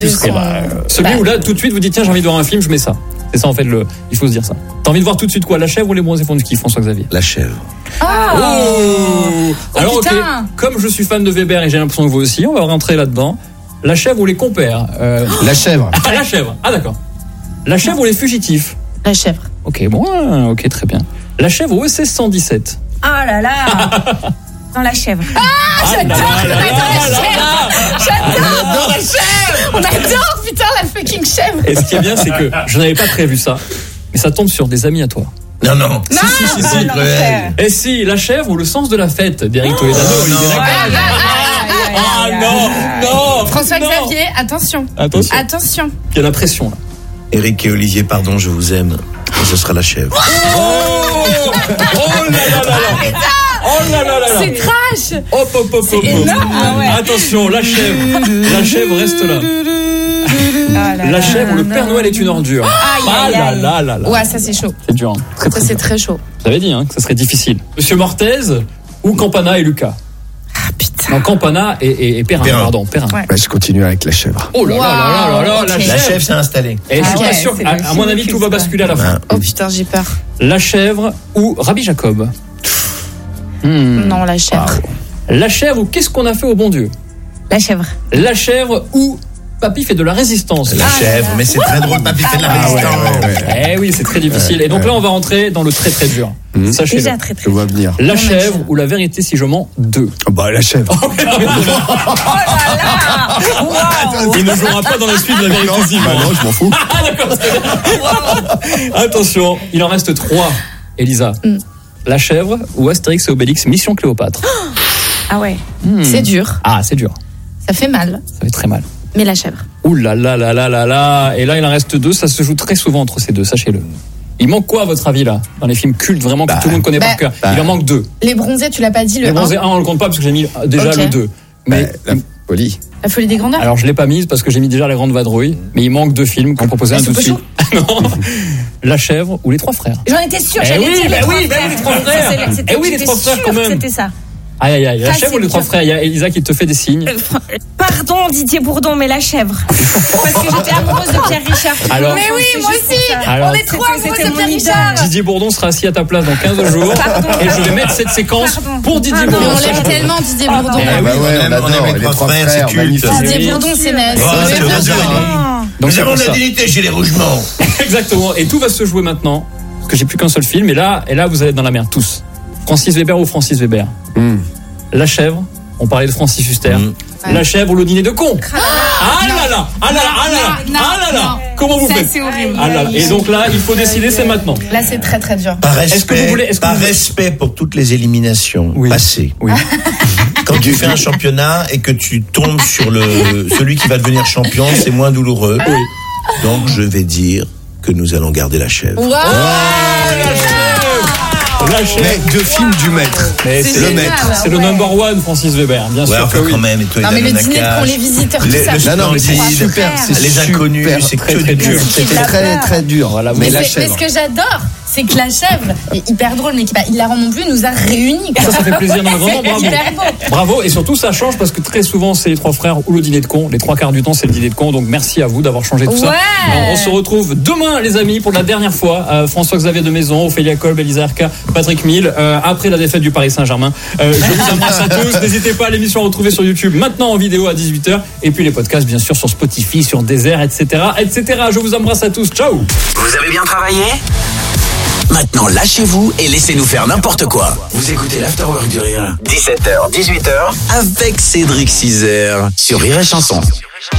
Celui où là, tout de suite, vous dites tiens, j'ai envie de voir un film, je mets ça. C'est ça en fait, il faut se dire ça. T'as envie de voir tout de suite quoi, la chèvre ou les bronzés font du ski, François-Xavier? La chèvre. Alors ok, comme je suis fan de Weber et j'ai l'impression que vous aussi, on va rentrer là-dedans. La chèvre ou les compères? La chèvre. Ah, la chèvre. Ah d'accord. La chèvre ou les fugitifs? La chèvre. Ok, bon, ok, très bien. La chèvre ou EC 117? Ah là là. Dans la chèvre. J'adore la chèvre. On adore, putain, la fucking chèvre. Et ce qui est bien, c'est que je n'avais pas prévu ça, mais ça tombe sur des amis à toi. Non. Si. Et si, la chèvre ou le sens de la fête d'Éric Toledano. Non. François-Xavier, attention. Il y a la pression là. Éric et Olivier, pardon, je vous aime. Ce sera la chèvre. Oh là là. C'est trash. Hop. Attention, la chèvre reste là. La chèvre ou le Père Noël est une ordure. Là. Ouais, ça c'est chaud. C'est dur. Hein. Très C'est dur. très chaud. Vous avez dit que ça serait difficile. Monsieur Mortez ou Campana et Lucas? Ah putain. Non, Campana et Perrin. Pardon, Perrin. Ouais. Je continue avec la chèvre. Oh là là, ok. La chèvre s'est installée. Et je suis pas sûr, à mon avis, tout va basculer à la fin. Oh putain, j'ai peur. La chèvre ou Rabbi Jacob? Non, la chèvre. La chèvre ou qu'est-ce qu'on a fait au bon Dieu? La chèvre. La chèvre ou Papy fait de la résistance? La chèvre, mais c'est très drôle, Papy fait de la résistance. Eh oui, c'est très difficile. Et donc là, on va rentrer dans le très très dur. Sachez-le. Déjà très très. Je vois venir. La chèvre ou la vérité si je mens 2? La chèvre. Il ne jouera pas dans la suite de la vérité si je mens. Non, je m'en fous. Ah d'accord. Attention, il en reste 3. Elisa. La chèvre ou Astérix et Obélix Mission Cléopâtre? Ah ouais. C'est dur. Ah, c'est dur. Ça fait mal. Ça fait très mal. Mais la chèvre. Ouh là. Et là, il en reste 2. Ça se joue très souvent entre ces deux, sachez-le. Il manque quoi, à votre avis, là? Dans les films cultes, vraiment, que tout le monde connaît par cœur. Il en manque 2. Les bronzés, tu l'as pas dit, le 1. Les bronzés 1, on le compte pas parce que j'ai mis déjà le 2. Mais La folie. La folie des grandeurs. alors, je l'ai pas mise parce que j'ai mis déjà La Grande Vadrouille. Mais il manque 2 films qu'on proposait un tout de suite. Non. La chèvre ou Les Trois Frères? J'en étais sûre, Eh j'allais oui, dire bah les trois oui, bah frères. oui, les trois frères. C'était- Eh oui, les j'étais trois frères, sûre quand même. que C'était ça. Aïe. La Ça, chèvre ou c'est Les Trois dur. Frères? Il y a Elisa qui te fait des signes. Pardon, Didier Bourdon, mais la chèvre. Parce que j'étais amoureuse de Pierre Richard. Alors- Mais oui, moi aussi. Alors- On est trop amoureux C'était de mon Pierre idole. Richard. Didier Bourdon sera assis à ta place dans 15 jours. Et je vais mettre cette séquence pour Didier Mais Bourdon. on l'aime tellement, Didier Bourdon. Eh oui, on adore. les trois frères, c'est culte. magnifique. Didier Bourdon, c'est ma. c'est c'est- vrai. Donc Nous c'est avons pour de la ça. dignité chez les Rougemont. Exactement. Et tout va se jouer maintenant. Parce que j'ai plus qu'un seul film. Et là, vous allez être dans la merde, tous. Francis Weber ou Francis Weber? La chèvre. On parlait de Francis Huster. La chèvre ou le dîner de con? Ah là là. Comment vous Ça, faites? c'est horrible. Ah là là. Et donc là, il faut décider, c'est maintenant. Là, c'est très très dur. Par Est-ce que vous voulez- est-ce que vous voulez- respect pour toutes les éliminations passées. Oui. Quand tu fais un championnat et que tu tombes sur celui qui va devenir champion, c'est moins douloureux. Donc je vais dire que nous allons garder la chèvre. La chèvre. Mais 2 films du maître. Mais C'est c'est le génial, maître. ouais. C'est le number one, Francis Weber. Bien Ouais, sûr que enfin, oui. quand même. Et toi, Non, mais le Hélène dîner de Nakache, con, les visiteurs, tout ça. le Non, mais c'est Splendide, super. C'est les super. inconnus, c'est Très, que très du dur. C'était très très dur. Voilà, Mais vous- la Mais chèvre. ce que j'adore, c'est que la chèvre est hyper drôle, mais qui bah, il la rend non plus, nous a réunis. quoi. Ça fait plaisir. Non, mais vraiment, bravo. C'est hyper beau. Bravo. Et surtout, ça change parce que très souvent, c'est les trois frères ou le dîner de con. Les 3/4 du temps, c'est le dîner de con. Donc, merci à vous d'avoir changé tout ça. Ouais. Alors, on se retrouve demain, les amis, pour la dernière fois. François-Xavier de Maison, Ophélia Kolb, Elisa Erka, Patrick Mille, après la défaite du Paris Saint-Germain. Je vous embrasse à tous. N'hésitez pas à l'émission à retrouver sur YouTube maintenant en vidéo à 18h. Et puis les podcasts, bien sûr, sur Spotify, sur Deezer, etc. Je vous embrasse à tous. Ciao. Vous avez bien travaillé ? Maintenant, lâchez-vous et laissez-nous faire n'importe quoi. Vous écoutez l'Afterwork du Rire. 17h, 18h, avec Cédric Cizer sur Rire et Chanson.